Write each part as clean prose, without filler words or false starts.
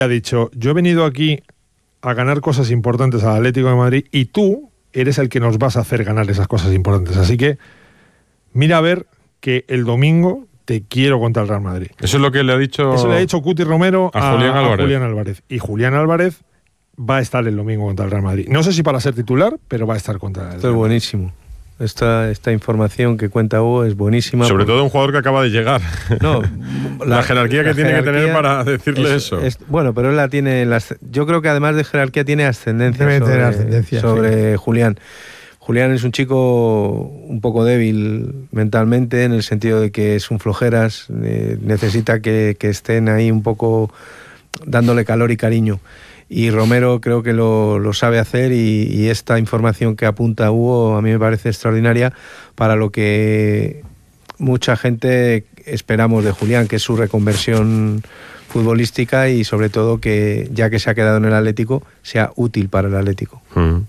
ha dicho, yo he venido aquí a ganar cosas importantes al Atlético de Madrid y tú eres el que nos vas a hacer ganar esas cosas importantes. Así que mira a ver que el domingo te quiero contra el Real Madrid. Eso es lo que le ha dicho... Eso le ha dicho Cuti Romero a Julián Álvarez. Y Julián Álvarez va a estar el domingo contra el Real Madrid. No sé si para ser titular, pero va a estar contra el Real Madrid. Esto es buenísimo. Esta información que cuenta Hugo es buenísima. Sobre todo un jugador que acaba de llegar. No, la jerarquía que tiene que tener para decirle eso. Bueno, pero él la tiene. Yo creo que además de jerarquía tiene ascendencia sobre Julián. Julián es un chico un poco débil mentalmente, en el sentido de que es un flojeras, necesita que estén ahí un poco dándole calor y cariño. Y Romero creo que lo sabe hacer y esta información que apunta Hugo a mí me parece extraordinaria para lo que mucha gente esperamos de Julián, que es su reconversión futbolística y sobre todo que ya que se ha quedado en el Atlético sea útil para el Atlético.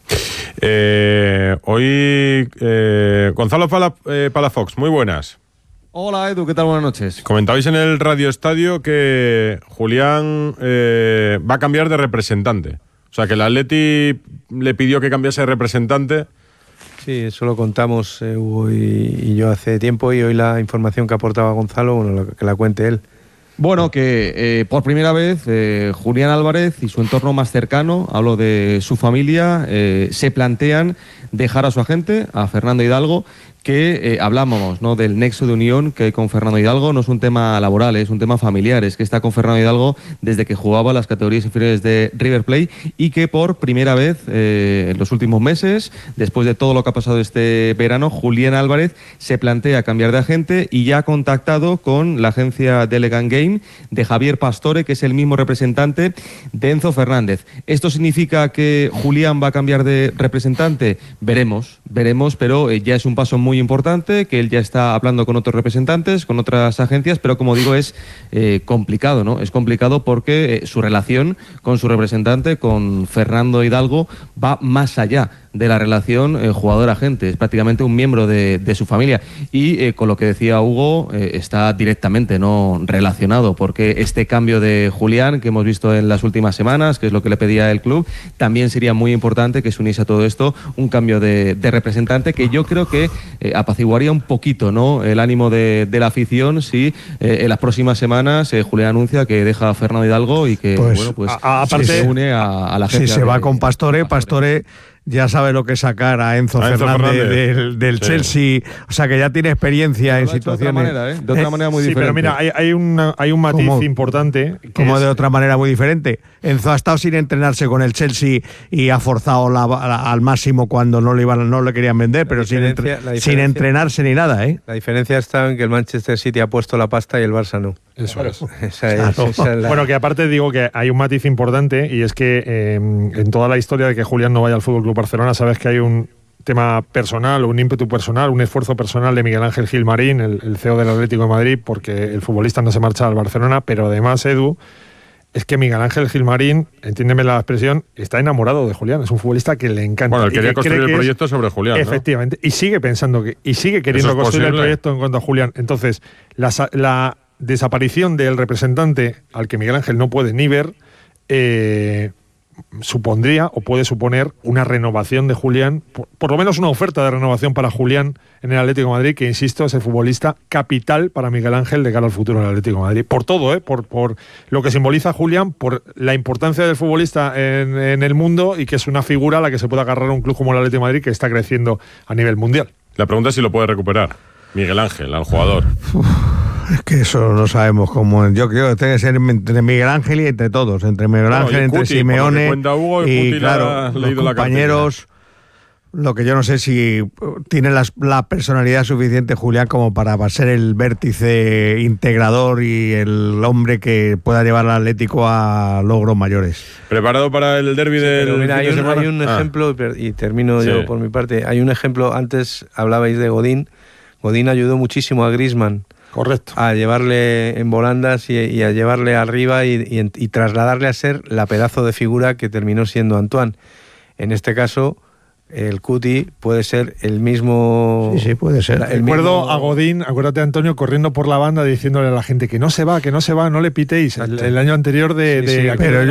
Hoy Gonzalo Palafox, muy buenas. Hola Edu, ¿qué tal? Buenas noches. Comentabais en el Radio Estadio que Julián va a cambiar de representante. O sea, que el Atleti le pidió que cambiase de representante. Sí, eso lo contamos Hugo y yo hace tiempo, y hoy la información que aportaba Gonzalo, bueno, que la cuente él. Bueno, que por primera vez Julián Álvarez y su entorno más cercano, hablo de su familia, se plantean dejar a su agente, a Fernando Hidalgo, que hablamos, ¿no?, del nexo de unión que hay con Fernando Hidalgo. No es un tema laboral, es un tema familiar. Es que está con Fernando Hidalgo desde que jugaba las categorías inferiores de River Plate y que por primera vez en los últimos meses, después de todo lo que ha pasado este verano, Julián Álvarez se plantea cambiar de agente y ya ha contactado con la agencia Delegan Game de Javier Pastore, que es el mismo representante de Enzo Fernández. ¿Esto significa que Julián va a cambiar de representante? Veremos, pero ya es un paso muy importante, que él ya está hablando con otros representantes, con otras agencias, pero como digo, es complicado, ¿no? Es complicado porque su relación con su representante, con Fernando Hidalgo, va más allá de la relación jugador-agente. Es prácticamente un miembro de su familia. Y con lo que decía Hugo, está directamente no relacionado, porque este cambio de Julián que hemos visto en las últimas semanas, que es lo que le pedía el club, también sería muy importante que se uniese a todo esto un cambio de representante, que yo creo que apaciguaría un poquito, ¿no?, el ánimo de la afición si en las próximas semanas Julián anuncia que deja a Fernando Hidalgo y que aparte, se une a la agencia. Si se va con Pastore ya sabe lo que sacar a Enzo Fernández del Chelsea, o sea que ya tiene experiencia en situaciones. De otra manera muy diferente. Pero mira, hay un matiz importante. Como de otra manera muy diferente. Enzo ha estado sin entrenarse con el Chelsea y ha forzado al máximo cuando no le querían vender, pero sin entrenarse ni nada, ¿eh? La diferencia está en que el Manchester City ha puesto la pasta y el Barça no. Eso es. Bueno, que aparte digo que hay un matiz importante, y es que en toda la historia de que Julián no vaya al Fútbol Club Barcelona, sabes que hay un tema personal, un ímpetu personal, un esfuerzo personal de Miguel Ángel Gilmarín, el CEO del Atlético de Madrid, porque el futbolista no se marcha al Barcelona. Pero además, Edu, es que Miguel Ángel Gilmarín, entiéndeme la expresión, está enamorado de Julián. Es un futbolista que le encanta. Bueno, él quería construir el proyecto sobre Julián, ¿no? Efectivamente, y sigue pensando sigue queriendo construir el proyecto en cuanto a Julián. Entonces, la desaparición del representante al que Miguel Ángel no puede ni ver supondría o puede suponer una renovación de Julián, por lo menos una oferta de renovación para Julián en el Atlético de Madrid, que insisto, es el futbolista capital para Miguel Ángel de cara al futuro del Atlético de Madrid. Por todo, por lo que simboliza Julián, por la importancia del futbolista en el mundo, y que es una figura a la que se puede agarrar un club como el Atlético de Madrid, que está creciendo a nivel mundial. La pregunta es si lo puede recuperar Miguel Ángel, al jugador. Es que eso no sabemos cómo. Yo creo que tiene que ser entre Miguel Ángel y entre todos, entre Miguel Ángel, entre Cuti, Simeone Hugo, y claro, los compañeros. Lo que yo no sé si tiene la personalidad suficiente Julián como para ser el vértice integrador y el hombre que pueda llevar al Atlético a logros mayores. ¿Preparado para el derbi del fin de semana? Hay un ejemplo, y termino yo por mi parte. Hay un ejemplo, antes hablabais de Godín. Godín ayudó muchísimo a Griezmann. Correcto. A llevarle en volandas y a llevarle arriba y trasladarle a ser la pedazo de figura que terminó siendo Antoine. En este caso, el Cuti puede ser el mismo. Sí, puede ser. Recuerdo a Godín, acuérdate, Antonio, corriendo por la banda diciéndole a la gente que no se va, no le pitéis. El año anterior de pero